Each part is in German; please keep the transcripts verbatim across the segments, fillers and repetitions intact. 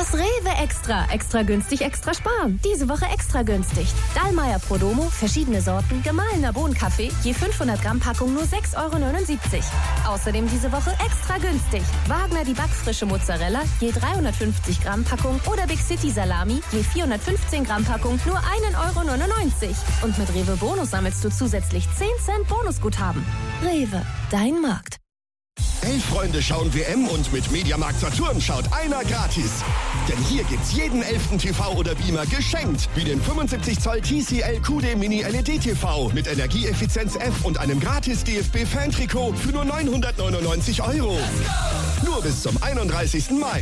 Das Rewe Extra. Extra günstig, extra sparen. Diese Woche extra günstig. Dallmayr Prodomo, verschiedene Sorten, gemahlener Bohnenkaffee, je fünfhundert Gramm Packung nur sechs Euro neunundsiebzig. Außerdem diese Woche extra günstig. Wagner die backfrische Mozzarella, je dreihundertfünfzig Gramm Packung oder Big City Salami, je vierhundertfünfzehn Gramm Packung nur ein Euro neunundneunzig. Und mit Rewe Bonus sammelst du zusätzlich zehn Cent Bonusguthaben. Rewe, dein Markt. Elf Freunde schauen W M und mit Mediamarkt Saturn schaut einer gratis. Denn hier gibt's jeden elften T V oder Beamer geschenkt. Wie den fünfundsiebzig Zoll T C L Q D Mini L E D T V mit Energieeffizienz F und einem gratis D F B-Fan-Trikot für nur neunhundertneunundneunzig Euro. Nur bis zum einunddreißigsten Mai.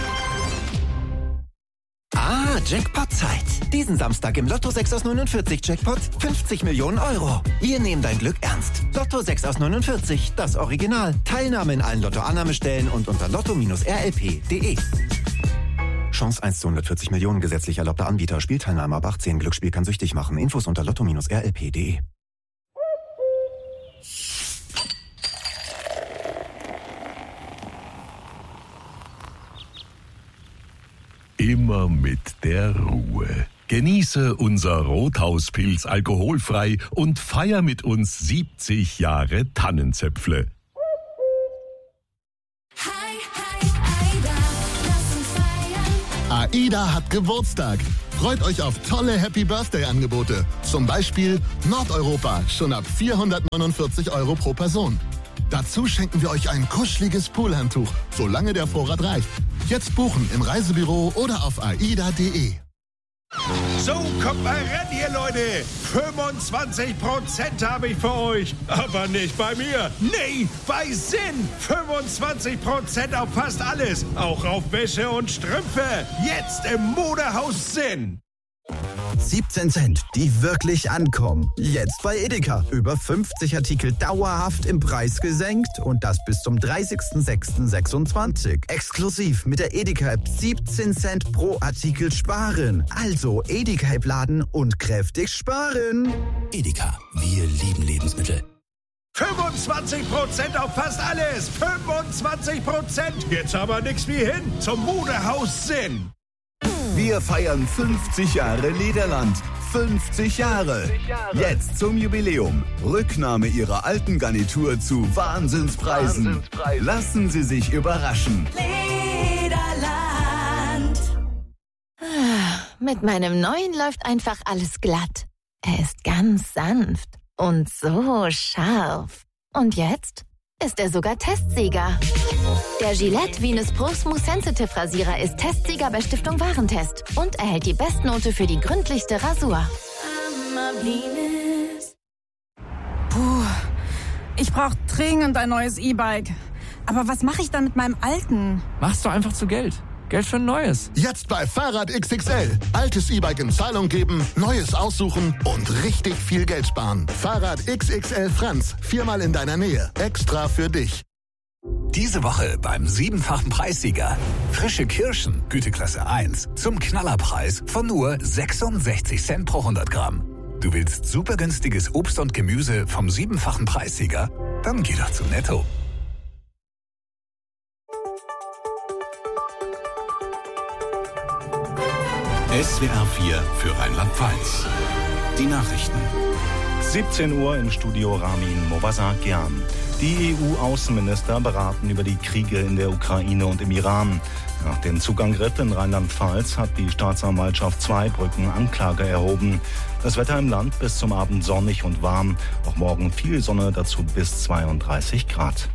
Ah, Jackpot-Zeit. Diesen Samstag im Lotto sechs aus neunundvierzig Jackpot fünfzig Millionen Euro. Wir nehmen dein Glück ernst. Lotto sechs aus neunundvierzig, das Original. Teilnahme in allen Lotto-Annahmestellen und unter lotto R L P punkt de. Chance eins zu hundertvierzig Millionen, gesetzlich erlaubter Anbieter. Spielteilnahme ab achtzehn. Glücksspiel kann süchtig machen. Infos unter lotto R L P punkt de. Immer mit der Ruhe. Genieße unser Rothauspilz alkoholfrei und feier mit uns siebzig Jahre Tannenzäpfle. AIDA hat Geburtstag. Freut euch auf tolle Happy-Birthday-Angebote. Zum Beispiel Nordeuropa, schon ab vierhundertneunundvierzig Euro pro Person. Dazu schenken wir euch ein kuscheliges Poolhandtuch, solange der Vorrat reicht. Jetzt buchen im Reisebüro oder auf aida punkt de. So, kommt mal ran hier, Leute. fünfundzwanzig Prozent habe ich für euch. Aber nicht bei mir. Nee, bei Sinn. fünfundzwanzig Prozent auf fast alles. Auch auf Wäsche und Strümpfe. Jetzt im Modehaus Sinn. siebzehn Cent, die wirklich ankommen. Jetzt bei Edeka. Über fünfzig Artikel dauerhaft im Preis gesenkt und das bis zum dreißigsten sechsten sechsundzwanzig. Exklusiv mit der Edeka-App siebzehn Cent pro Artikel sparen. Also Edeka-App laden und kräftig sparen. Edeka, wir lieben Lebensmittel. fünfundzwanzig Prozent auf fast alles. fünfundzwanzig Prozent. Jetzt aber nichts wie hin zum Modehaus Sinn. Wir feiern fünfzig Jahre Lederland. fünfzig Jahre. Jetzt zum Jubiläum. Rücknahme Ihrer alten Garnitur zu Wahnsinnspreisen. Wahnsinnspreisen. Lassen Sie sich überraschen. Lederland. Mit meinem neuen läuft einfach alles glatt. Er ist ganz sanft und so scharf. Und jetzt ist er sogar Testsieger. Der Gillette Venus Pro Smooth Sensitive Rasierer ist Testsieger bei Stiftung Warentest und erhält die Bestnote für die gründlichste Rasur. Puh, ich brauche dringend ein neues E-Bike. Aber was mache ich dann mit meinem alten? Machst du einfach zu Geld. Geld für ein neues. Jetzt bei Fahrrad X X L. Altes E-Bike in Zahlung geben, neues aussuchen und richtig viel Geld sparen. Fahrrad X X L Franz. Viermal in deiner Nähe. Extra für dich. Diese Woche beim siebenfachen Preissieger. Frische Kirschen, Güteklasse eins, zum Knallerpreis von nur sechsundsechzig Cent pro hundert Gramm. Du willst super günstiges Obst und Gemüse vom siebenfachen Preissieger? Dann geh doch zu Netto. S W R vier für Rheinland-Pfalz. Die Nachrichten. siebzehn Uhr im Studio Ramin Movasakian. Die E U-Außenminister beraten über die Kriege in der Ukraine und im Iran. Nach dem Zugangriff in Rheinland-Pfalz hat die Staatsanwaltschaft Zweibrücken Anklage erhoben. Das Wetter im Land bis zum Abend sonnig und warm. Auch morgen viel Sonne, dazu bis zweiunddreißig Grad.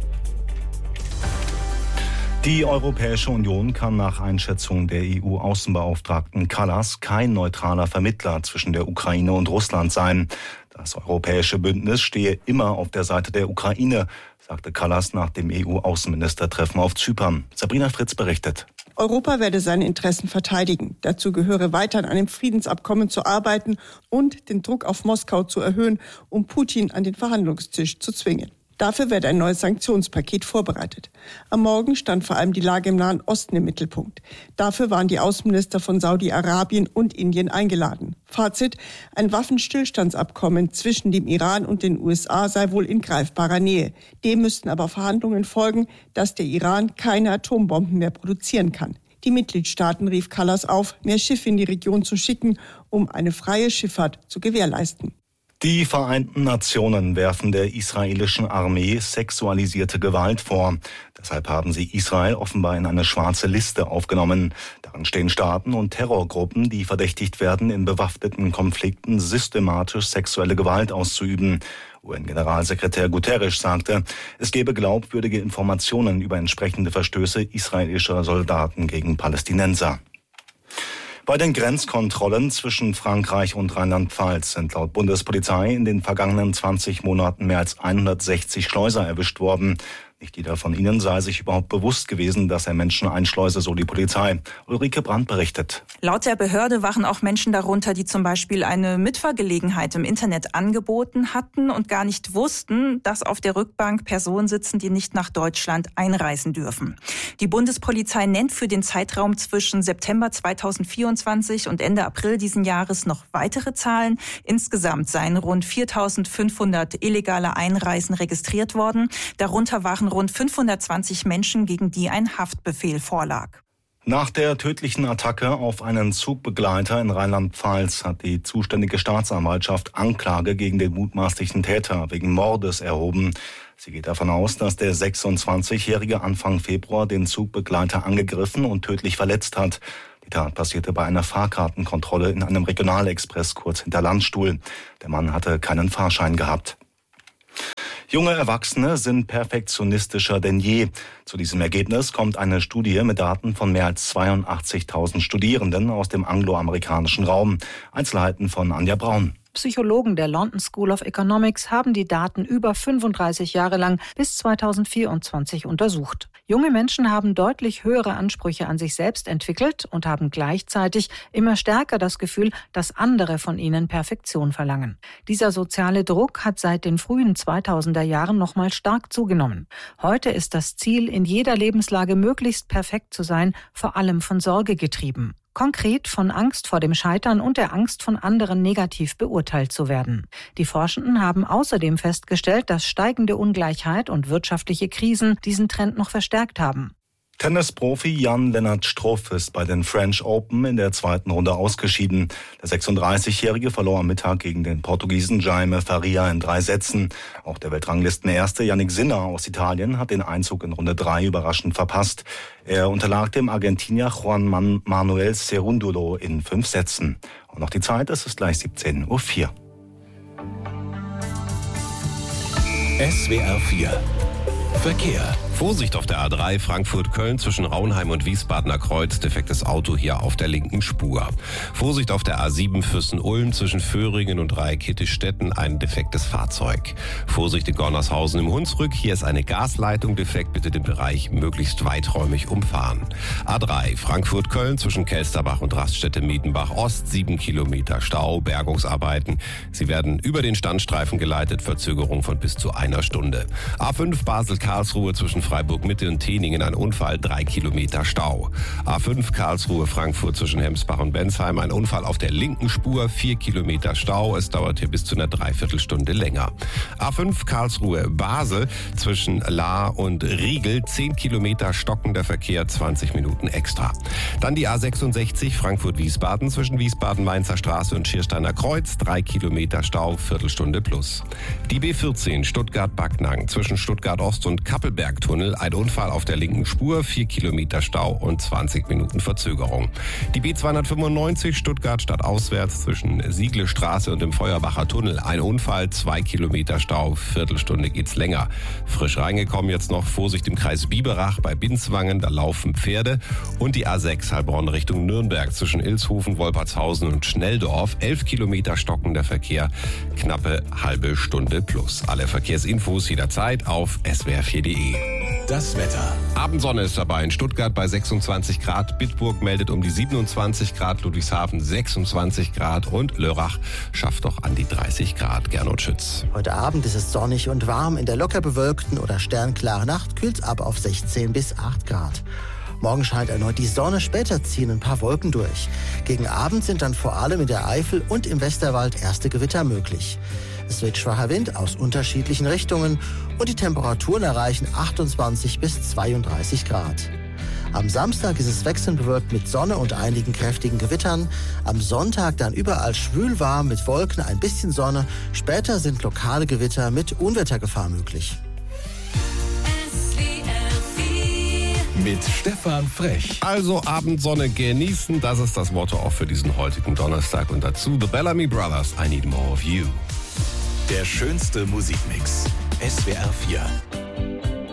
Die Europäische Union kann nach Einschätzung der E U-Außenbeauftragten Kallas kein neutraler Vermittler zwischen der Ukraine und Russland sein. Das europäische Bündnis stehe immer auf der Seite der Ukraine, sagte Kallas nach dem E U-Außenministertreffen auf Zypern. Sabrina Fritz berichtet. Europa werde seine Interessen verteidigen. Dazu gehöre weiter an einem Friedensabkommen zu arbeiten und den Druck auf Moskau zu erhöhen, um Putin an den Verhandlungstisch zu zwingen. Dafür werde ein neues Sanktionspaket vorbereitet. Am Morgen stand vor allem die Lage im Nahen Osten im Mittelpunkt. Dafür waren die Außenminister von Saudi-Arabien und Indien eingeladen. Fazit: Ein Waffenstillstandsabkommen zwischen dem Iran und den U S A sei wohl in greifbarer Nähe. Dem müssten aber Verhandlungen folgen, dass der Iran keine Atombomben mehr produzieren kann. Die Mitgliedstaaten rief Kallas auf, mehr Schiffe in die Region zu schicken, um eine freie Schifffahrt zu gewährleisten. Die Vereinten Nationen werfen der israelischen Armee sexualisierte Gewalt vor. Deshalb haben sie Israel offenbar in eine schwarze Liste aufgenommen. Darin stehen Staaten und Terrorgruppen, die verdächtigt werden, in bewaffneten Konflikten systematisch sexuelle Gewalt auszuüben. U N-Generalsekretär Guterres sagte, es gebe glaubwürdige Informationen über entsprechende Verstöße israelischer Soldaten gegen Palästinenser. Bei den Grenzkontrollen zwischen Frankreich und Rheinland-Pfalz sind laut Bundespolizei in den vergangenen zwanzig Monaten mehr als hundertsechzig Schleuser erwischt worden. Nicht jeder von ihnen sei sich überhaupt bewusst gewesen, dass er Menschen einschleuse, so die Polizei. Ulrike Brandt berichtet. Laut der Behörde waren auch Menschen darunter, die zum Beispiel eine Mitfahrgelegenheit im Internet angeboten hatten und gar nicht wussten, dass auf der Rückbank Personen sitzen, die nicht nach Deutschland einreisen dürfen. Die Bundespolizei nennt für den Zeitraum zwischen September zweitausendvierundzwanzig und Ende April diesen Jahres noch weitere Zahlen. Insgesamt seien rund viertausendfünfhundert illegale Einreisen registriert worden. Darunter waren rund fünfhundertzwanzig Menschen, gegen die ein Haftbefehl vorlag. Nach der tödlichen Attacke auf einen Zugbegleiter in Rheinland-Pfalz hat die zuständige Staatsanwaltschaft Anklage gegen den mutmaßlichen Täter wegen Mordes erhoben. Sie geht davon aus, dass der sechsundzwanzigjährige Anfang Februar den Zugbegleiter angegriffen und tödlich verletzt hat. Die Tat passierte bei einer Fahrkartenkontrolle in einem Regionalexpress kurz hinter Landstuhl. Der Mann hatte keinen Fahrschein gehabt. Junge Erwachsene sind perfektionistischer denn je. Zu diesem Ergebnis kommt eine Studie mit Daten von mehr als zweiundachtzigtausend Studierenden aus dem angloamerikanischen Raum. Einzelheiten von Anja Braun. Psychologen der London School of Economics haben die Daten über fünfunddreißig Jahre lang bis zweitausendvierundzwanzig untersucht. Junge Menschen haben deutlich höhere Ansprüche an sich selbst entwickelt und haben gleichzeitig immer stärker das Gefühl, dass andere von ihnen Perfektion verlangen. Dieser soziale Druck hat seit den frühen zweitausender Jahren nochmal stark zugenommen. Heute ist das Ziel, in jeder Lebenslage möglichst perfekt zu sein, vor allem von Sorge getrieben. Konkret von Angst vor dem Scheitern und der Angst, von anderen negativ beurteilt zu werden. Die Forschenden haben außerdem festgestellt, dass steigende Ungleichheit und wirtschaftliche Krisen diesen Trend noch verstärkt haben. Tennisprofi Jan-Lennart Struff ist bei den French Open in der zweiten Runde ausgeschieden. Der sechsunddreißigjährige verlor am Mittag gegen den Portugiesen Jaime Faria in drei Sätzen. Auch der Weltranglistenerste Yannick Sinner aus Italien hat den Einzug in Runde drei überraschend verpasst. Er unterlag dem Argentinier Juan Man- Manuel Cerúndolo in fünf Sätzen. Und noch die Zeit, es ist gleich siebzehn Uhr vier. S W R vier Verkehr. Vorsicht auf der A drei Frankfurt-Köln zwischen Raunheim und Wiesbadener Kreuz. Defektes Auto hier auf der linken Spur. Vorsicht auf der A sieben Fürsten-Ulm zwischen Föhringen und Dreieckittichstetten. Ein defektes Fahrzeug. Vorsicht in Gornershausen im Hunsrück. Hier ist eine Gasleitung defekt. Bitte den Bereich möglichst weiträumig umfahren. A drei Frankfurt-Köln zwischen Kelsterbach und Raststätte-Miedenbach-Ost. Sieben Kilometer Stau. Bergungsarbeiten. Sie werden über den Standstreifen geleitet. Verzögerung von bis zu einer Stunde. A fünf Basel-Karlsruhe zwischen Freiburg-Mitte und Teningen ein Unfall, drei Kilometer Stau. A fünf Karlsruhe-Frankfurt zwischen Hemsbach und Bensheim ein Unfall auf der linken Spur, vier Kilometer Stau. Es dauert hier bis zu einer Dreiviertelstunde länger. A fünf Karlsruhe-Basel zwischen Lahr und Riegel, zehn Kilometer stockender Verkehr, zwanzig Minuten extra. Dann die A sechsundsechzig Frankfurt-Wiesbaden zwischen Wiesbaden-Mainzer Straße und Schiersteiner Kreuz, drei Kilometer Stau, Viertelstunde plus. Die B vierzehn Stuttgart-Backnang zwischen Stuttgart-Ost und Kappelbergtunnel, ein Unfall auf der linken Spur, vier Kilometer Stau und zwanzig Minuten Verzögerung. Die B zweihundertfünfundneunzig Stuttgart stadtauswärts zwischen Sieglestraße und dem Feuerbacher Tunnel, ein Unfall, zwei Kilometer Stau, Viertelstunde geht's länger. Frisch reingekommen jetzt noch Vorsicht im Kreis Biberach bei Binswangen, da laufen Pferde. Und die A sechs Heilbronn Richtung Nürnberg zwischen Ilshofen, Wolpertshausen und Schnelldorf, elf Kilometer stockender Verkehr, knappe halbe Stunde plus. Alle Verkehrsinfos jederzeit auf S W R vier punkt de. Das Wetter. Abendsonne ist dabei in Stuttgart bei sechsundzwanzig Grad. Bitburg meldet um die siebenundzwanzig Grad. Ludwigshafen sechsundzwanzig Grad. Und Lörrach schafft doch an die dreißig Grad. Gernot Schütz. Heute Abend ist es sonnig und warm. In der locker bewölkten oder sternklaren Nacht kühlt es ab auf sechzehn bis acht Grad. Morgen scheint erneut die Sonne, später ziehen ein paar Wolken durch. Gegen Abend sind dann vor allem in der Eifel und im Westerwald erste Gewitter möglich. Es wird schwacher Wind aus unterschiedlichen Richtungen und die Temperaturen erreichen achtundzwanzig bis zweiunddreißig Grad. Am Samstag ist es wechselnd bewölkt mit Sonne und einigen kräftigen Gewittern. Am Sonntag dann überall schwül warm mit Wolken, ein bisschen Sonne. Später sind lokale Gewitter mit Unwettergefahr möglich. Mit Stefan Frech. Also Abendsonne genießen, das ist das Motto auch für diesen heutigen Donnerstag. Und dazu The Bellamy Brothers, I Need More of You. Der schönste Musikmix. S W R vier.